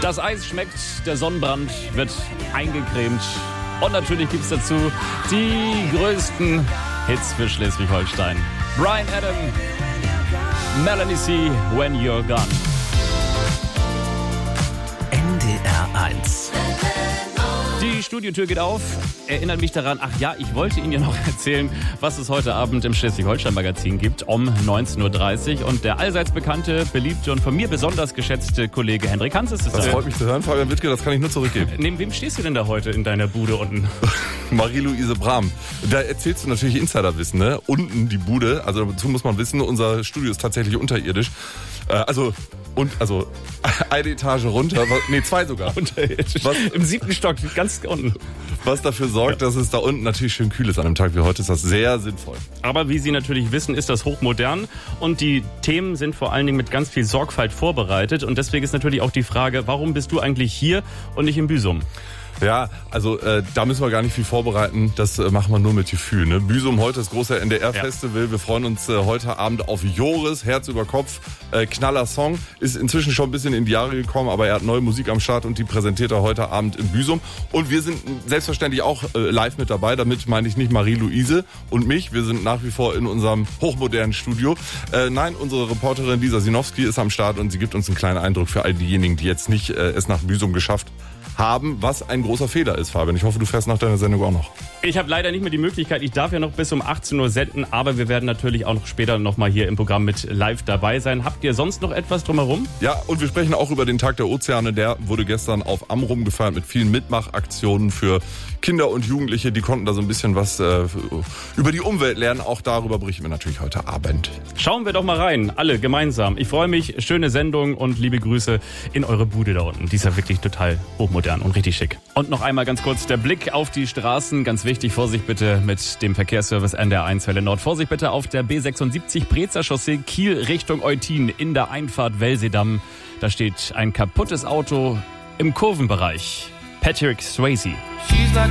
Das Eis schmeckt, der Sonnenbrand wird eingecremt. Und natürlich gibt es dazu die größten Hits für Schleswig-Holstein. Bryan Adam, Melanie C., When You're Gone. NDR 1. Die Studiotür geht auf. Erinnert mich daran, ach ja, ich wollte Ihnen ja noch erzählen, was es heute Abend im Schleswig-Holstein-Magazin gibt, um 19.30 Uhr. Und der allseits bekannte, beliebte und von mir besonders geschätzte Kollege Hendrik Hans ist es. Das freut mich zu hören, Fabian Wittke, das kann ich nur zurückgeben. Neben wem stehst du denn da heute in deiner Bude unten? Marie-Louise Brahm. Da erzählst du natürlich Insiderwissen, ne? Unten die Bude, also dazu muss man wissen, unser Studio ist tatsächlich unterirdisch. Also eine Etage runter, zwei sogar. Unterirdisch. Im 7. Stock, ganz unten. Was dafür sorgt, dass es da unten natürlich schön kühl ist an einem Tag wie heute, ist das sehr sinnvoll. Aber wie Sie natürlich wissen, ist das hochmodern und die Themen sind vor allen Dingen mit ganz viel Sorgfalt vorbereitet und deswegen ist natürlich auch die Frage, warum bist du eigentlich hier und nicht in Büsum? Ja, also da müssen wir gar nicht viel vorbereiten, das machen wir nur mit Gefühl. Ne? Büsum, heute das große NDR-Festival, ja. Wir freuen uns heute Abend auf Joris, Herz über Kopf, knaller Song, ist inzwischen schon ein bisschen in die Jahre gekommen, aber er hat neue Musik am Start und die präsentiert er heute Abend in Büsum. Und wir sind selbstverständlich auch live mit dabei, damit meine ich nicht Marie-Louise und mich, wir sind nach wie vor in unserem hochmodernen Studio. Nein, unsere Reporterin Lisa Sinowski ist am Start und sie gibt uns einen kleinen Eindruck für all diejenigen, die jetzt nicht es nach Büsum geschafft haben, was ein großer Fehler ist, Fabian. Ich hoffe, du fährst nach deiner Sendung auch noch. Ich habe leider nicht mehr die Möglichkeit, ich darf ja noch bis um 18 Uhr senden, aber wir werden natürlich auch noch später noch mal hier im Programm mit live dabei sein. Habt ihr sonst noch etwas drumherum? Ja, und wir sprechen auch über den Tag der Ozeane. Der wurde gestern auf Amrum gefeiert mit vielen Mitmachaktionen für Kinder und Jugendliche. Die konnten da so ein bisschen was über die Umwelt lernen. Auch darüber berichten wir natürlich heute Abend. Schauen wir doch mal rein, alle gemeinsam. Ich freue mich, schöne Sendung und liebe Grüße in eure Bude da unten. Die ist ja wirklich total hochmodern und richtig schick. Und noch einmal ganz kurz der Blick auf die Straßen. Ganz wichtig, Vorsicht bitte mit dem Verkehrsservice NDR 1 Welle Nord. Vorsicht bitte auf der B76 Brezer Chaussee Kiel Richtung Eutin in der Einfahrt Welsedamm. Da steht ein kaputtes Auto im Kurvenbereich. Patrick Swayze.